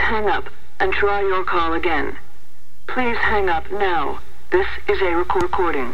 hang up and try your call again. Please hang up now. This is a recording.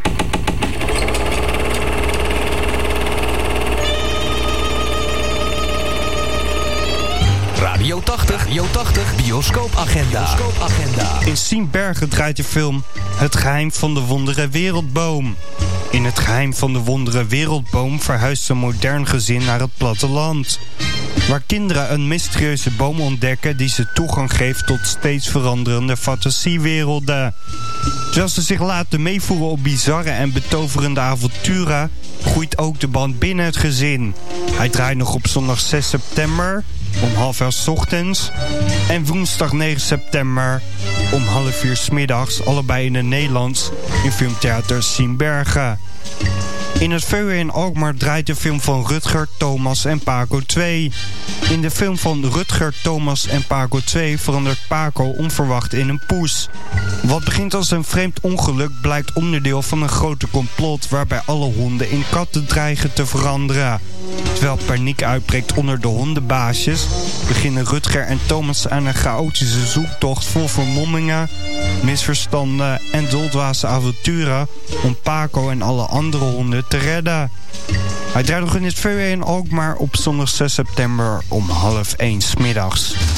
Radio 80 bioscoopagenda. In Sint-Bergen draait de film Het Geheim van de Wondere Wereldboom. In Het Geheim van de Wondere Wereldboom verhuist een modern gezin naar het platteland, waar kinderen een mysterieuze boom ontdekken die ze toegang geeft tot steeds veranderende fantasiewerelden. Terwijl ze zich laten meevoeren op bizarre en betoverende avonturen, groeit ook de band binnen het gezin. Hij draait nog op zondag 6 september om 11:30 ochtends en woensdag 9 september om 13:30 's middags, allebei in het Nederlands, in Filmtheater Sint-Bergen. In het VW in Alkmaar draait de film van Rutger, Thomas en Paco 2. In de film van Rutger, Thomas en Paco 2 verandert Paco onverwacht in een poes. Wat begint als een vreemd ongeluk blijkt onderdeel van een grote complot waarbij alle honden in katten dreigen te veranderen. Terwijl paniek uitbreekt onder de hondenbaasjes, beginnen Rutger en Thomas aan een chaotische zoektocht vol vermommingen, misverstanden en doldwaze avonturen om Paco en alle andere honden te redden. Hij draait nog in het VW in Alkmaar op zondag 6 september om 12:30 's middags.